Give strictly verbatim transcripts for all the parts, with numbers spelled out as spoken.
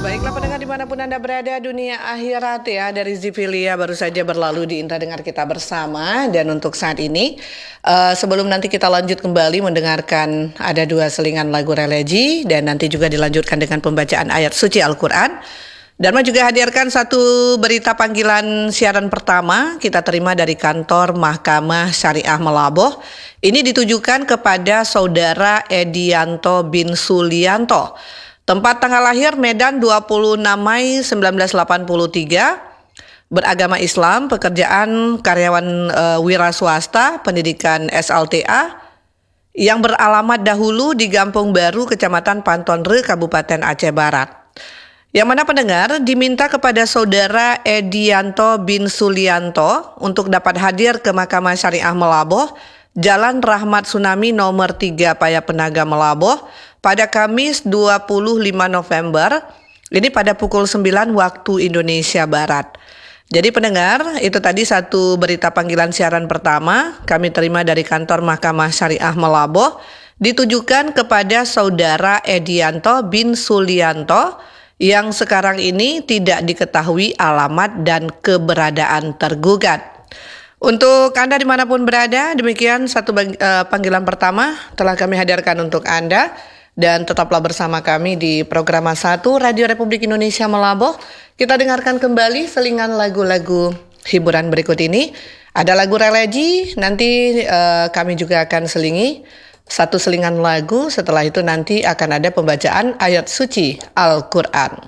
Baiklah pendengar dimanapun Anda berada, dunia akhirat ya dari Zivilia baru saja berlalu di Indra Dengar Kita Bersama. Dan untuk saat ini uh, sebelum nanti kita lanjut kembali mendengarkan ada dua selingan lagu religi dan nanti juga dilanjutkan dengan pembacaan ayat suci Al-Quran. Dharma juga hadirkan satu berita panggilan siaran pertama kita terima dari kantor Mahkamah Syariah Melaboh. Ini ditujukan kepada Saudara Edianto bin Sulianto. Tempat tanggal lahir Medan dua puluh enam Mei seribu sembilan ratus delapan puluh tiga. Beragama Islam, pekerjaan karyawan e, wira swasta, pendidikan S L T A. Yang beralamat dahulu di Gampung Baru, Kecamatan Pantonre, Kabupaten Aceh Barat. Yang mana pendengar diminta kepada Saudara Edianto bin Sulianto untuk dapat hadir ke Mahkamah Syariah Melaboh, Jalan Rahmat Tsunami nomor tiga Payapenaga Melaboh pada Kamis dua puluh lima November, ini pada pukul sembilan waktu Indonesia Barat. Jadi pendengar, itu tadi satu berita panggilan siaran pertama kami terima dari kantor Mahkamah Syariah Melaboh, ditujukan kepada Saudara Edianto bin Sulianto yang sekarang ini tidak diketahui alamat dan keberadaan tergugat. Untuk Anda dimanapun berada, demikian satu bagi, uh, panggilan pertama telah kami hadirkan untuk Anda. Dan tetaplah bersama kami di program satu Radio Republik Indonesia Melaboh. Kita dengarkan kembali selingan lagu-lagu hiburan berikut ini. Ada lagu religi, nanti uh, kami juga akan selingi satu selingan lagu. Setelah itu nanti akan ada pembacaan ayat suci Al-Quran.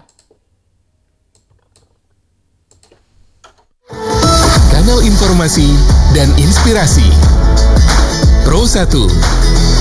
Kanal informasi dan inspirasi Pro satu.